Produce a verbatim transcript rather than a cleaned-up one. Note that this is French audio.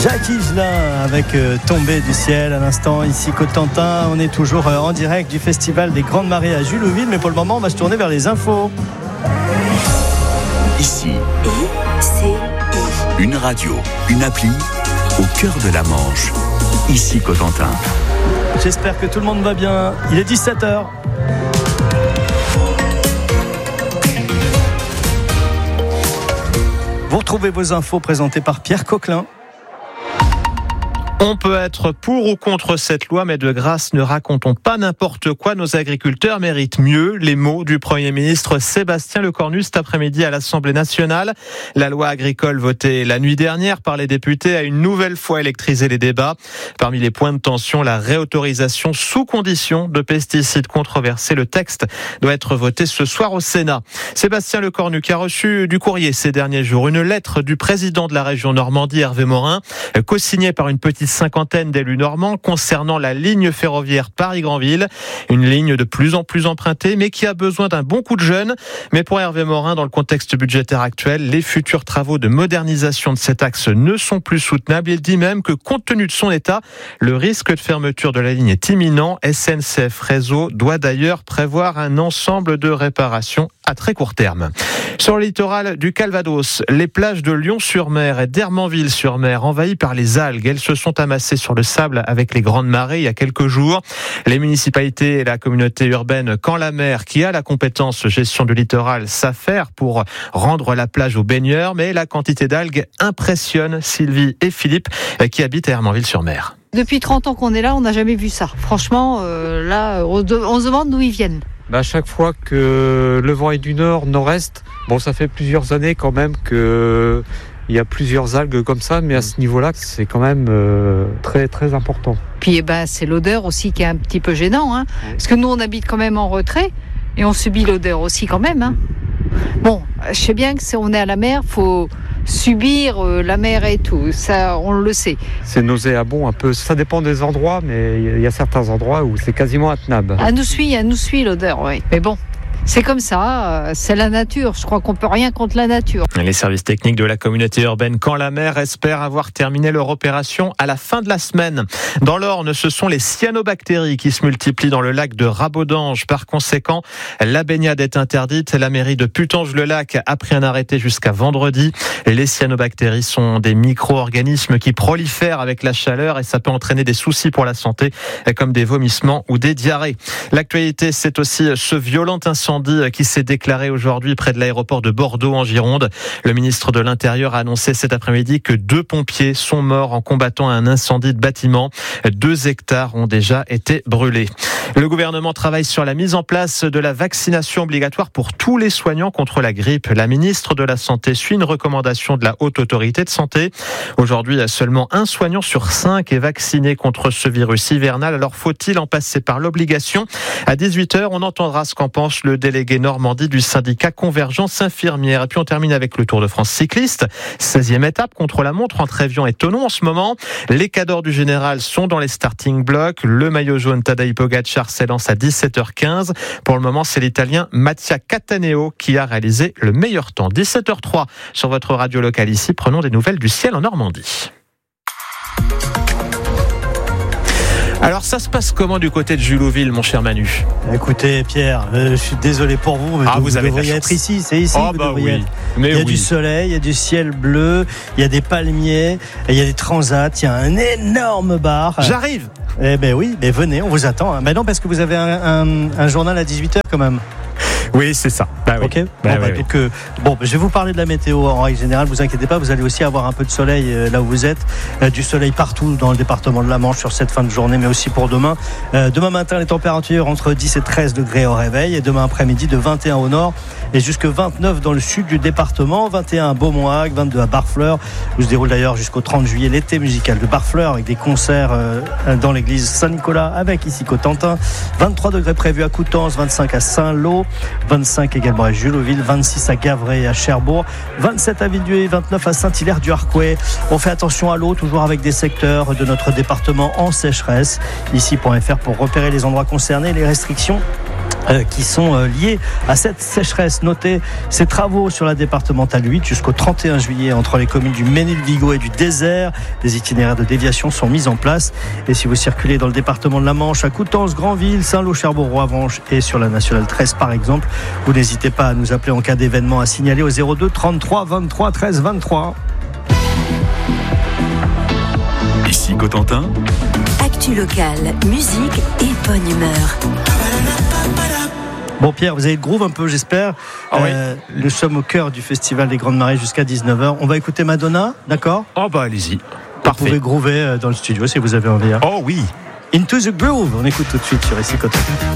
Jacques Higelin avec euh, Tombée du ciel à l'instant ici Cotentin. On est toujours euh, en direct du festival des Grandes Marées à Julouville, mais pour le moment on va se tourner vers les infos. Ici, une radio, une appli au cœur de la Manche. Ici Cotentin. J'espère que tout le monde va bien. Il est dix-sept heures. Vous retrouvez vos infos présentées par Pierre Coquelin. On peut être pour ou contre cette loi, mais de grâce, ne racontons pas n'importe quoi. Nos agriculteurs méritent mieux. Les mots du Premier ministre Sébastien Lecornu cet après-midi à l'Assemblée nationale. La loi agricole votée la nuit dernière par les députés a une nouvelle fois électrisé les débats. Parmi les points de tension, la réautorisation sous condition de pesticides controversés. Le texte doit être voté ce soir au Sénat. Sébastien Lecornu qui a reçu du courrier ces derniers jours une lettre du président de la région Normandie, Hervé Morin, co-signée par une petite cinquantaine d'élus normands concernant la ligne ferroviaire Paris-Granville. Une ligne de plus en plus empruntée, mais qui a besoin d'un bon coup de jeune. Mais pour Hervé Morin, dans le contexte budgétaire actuel, les futurs travaux de modernisation de cet axe ne sont plus soutenables. Il dit même que, compte tenu de son état, le risque de fermeture de la ligne est imminent. S N C F Réseau doit d'ailleurs prévoir un ensemble de réparations à très court terme. Sur le littoral du Calvados, les plages de Lyon-sur-Mer et d'Hermanville-sur-Mer envahies par les algues. Elles se sont amassées sur le sable avec les grandes marées il y a quelques jours. Les municipalités et la communauté urbaine Camp-la-Mer, qui a la compétence gestion du littoral, s'affairent pour rendre la plage aux baigneurs. Mais la quantité d'algues impressionne Sylvie et Philippe qui habitent à Hermanville-sur-Mer. Depuis trente ans qu'on est là, on n'a jamais vu ça. Franchement, euh, là, on, de, on se demande d'où ils viennent. Bah, à chaque fois que le vent est du nord, nord-est, bon, ça fait plusieurs années quand même que il y a plusieurs algues comme ça, mais à ce niveau-là, c'est quand même euh, très très important. Puis eh ben, c'est l'odeur aussi qui est un petit peu gênant, hein, parce que nous on habite quand même en retrait et on subit l'odeur aussi quand même. Hein. Bon, je sais bien que si on est à la mer, faut subir euh, la mer et tout, ça on le sait. C'est nauséabond un peu, ça dépend des endroits, mais il y a certains endroits où c'est quasiment intenable. Elle nous suit, elle nous suit l'odeur, oui. Mais bon. C'est comme ça, c'est la nature. Je crois qu'on peut rien contre la nature. Les services techniques de la communauté urbaine Camp-la-Mer espèrent avoir terminé leur opération à la fin de la semaine. Dans l'Orne, ce sont les cyanobactéries qui se multiplient dans le lac de Rabodange. Par conséquent, la baignade est interdite. La mairie de Putange-le-Lac a pris un arrêté jusqu'à vendredi. Les cyanobactéries sont des micro-organismes qui prolifèrent avec la chaleur et ça peut entraîner des soucis pour la santé, comme des vomissements ou des diarrhées. L'actualité, c'est aussi ce violent incendie qui s'est déclaré aujourd'hui près de l'aéroport de Bordeaux en Gironde. Le ministre de l'Intérieur a annoncé cet après-midi que deux pompiers sont morts en combattant un incendie de bâtiment. Deux hectares ont déjà été brûlés. Le gouvernement travaille sur la mise en place de la vaccination obligatoire pour tous les soignants contre la grippe. La ministre de la Santé suit une recommandation de la Haute Autorité de Santé. Aujourd'hui, seulement un soignant sur cinq est vacciné contre ce virus hivernal. Alors faut-il en passer par l'obligation ? À dix-huit heures, on entendra ce qu'en pense le délégué Normandie du syndicat Convergence Infirmière. Et puis on termine avec le Tour de France cycliste. seizième étape contre la montre entre Évian et Thonon en ce moment. Les cadors du général sont dans les starting blocks. Le maillot jaune Tadej Pogačar s'élance à dix-sept heures quinze. Pour le moment, c'est l'Italien Mattia Cataneo qui a réalisé le meilleur temps. dix-sept heures trois sur votre radio locale ici. Prenons des nouvelles du ciel en Normandie. Alors ça se passe comment du côté de Julouville, mon cher Manu ? Écoutez Pierre, euh, je suis désolé pour vous, mais ah, vous, vous avez devriez être ici, c'est ici oh, que vous bah devriez oui. être. Mais il y a oui. du soleil, il y a du ciel bleu, il y a des palmiers, il y a des transats, il y a un énorme bar. J'arrive. Eh ben oui, mais venez, on vous attend. Ben non, parce que vous avez un, un, un journal à dix-huit heures quand même. Oui, c'est ça. Bah, oui. Ok. Bon, bah, bah, oui, donc, euh, bon, je vais vous parler de la météo en règle générale. Vous inquiétez pas, vous allez aussi avoir un peu de soleil euh, là où vous êtes, euh, du soleil partout dans le département de la Manche sur cette fin de journée, mais aussi pour demain. Euh, demain matin, les températures entre dix et treize degrés au réveil, et demain après-midi de vingt et un au nord et jusque vingt-neuf dans le sud du département, vingt et un à Beaumont-Hague, vingt-deux à Barfleur, où se déroule d'ailleurs jusqu'au trente juillet l'été musical de Barfleur avec des concerts euh, dans l'église Saint-Nicolas avec ici Cotentin. vingt-trois degrés prévus à Coutances, vingt-cinq à Saint-Lô, vingt-cinq également à Julouville, vingt-six à Gavray et à Cherbourg, vingt-sept à Villedieu, vingt-neuf à Saint-Hilaire-du-Harcouët. On fait attention à l'eau, toujours avec des secteurs de notre département en sécheresse. Ici.fr pour repérer les endroits concernés, les restrictions Euh, qui sont euh, liés à cette sécheresse. Notez ces travaux sur la départementale huit jusqu'au trente et un juillet entre les communes du Ménil-Vigo et du Désert. Des itinéraires de déviation sont mis en place. Et si vous circulez dans le département de la Manche, à Coutances, Granville, Saint-Lô, Cherbourg, Roavanche et sur la nationale treize par exemple, vous n'hésitez pas à nous appeler en cas d'événement, à signaler au zéro deux trente-trois vingt-trois treize vingt-trois. Ici Cotentin. Actu locale, musique et bonne humeur. Bon Pierre, vous avez le groove un peu j'espère. Ah oui. euh, Nous sommes au cœur du festival des Grandes Marées jusqu'à dix-neuf heures. On va écouter Madonna, d'accord ? Oh bah allez-y. Vous Parfait. pouvez groover dans le studio si vous avez envie. Hein. Oh oui. Into the Groove, on écoute tout de suite sur Ici Cotentin.